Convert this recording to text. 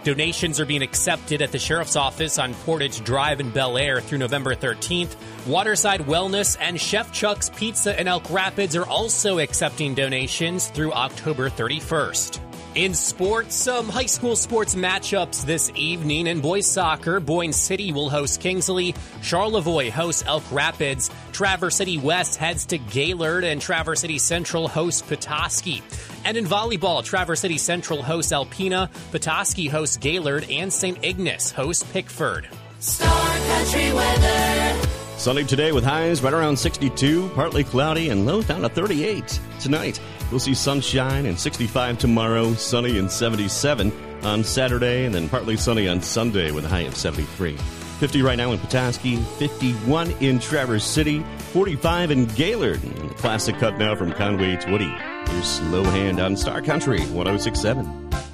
Donations are being accepted at the Sheriff's Office on Portage Drive in Bel Air through November 13th. Waterside Wellness and Chef Chuck's Pizza in Elk Rapids are also accepting donations through October 31st. In sports, some high school sports matchups this evening. In boys soccer, Boyne City will host Kingsley. Charlevoix hosts Elk Rapids. Traverse City West heads to Gaylord, and Traverse City Central hosts Petoskey. And in volleyball, Traverse City Central hosts Alpena. Petoskey hosts Gaylord, and St. Ignace hosts Pickford. Star Country weather. Sunny today with highs right around 62, partly cloudy, and lows down to 38. Tonight, we'll see sunshine and 65 tomorrow, sunny and 77 on Saturday, and then partly sunny on Sunday with a high of 73. 50 right now in Petoskey, 51 in Traverse City, 45 in Gaylord. And the classic cut now from Conway Twitty. Here's Slow Hand on Star Country 106.7.